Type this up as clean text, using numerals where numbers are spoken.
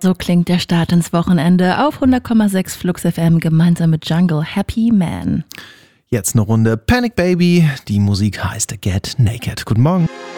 So klingt der Start ins Wochenende auf 100,6 Flux FM gemeinsam mit Jungle Happy Man. Jetzt eine Runde Panic Baby. Die Musik heißt Get Naked. Guten Morgen.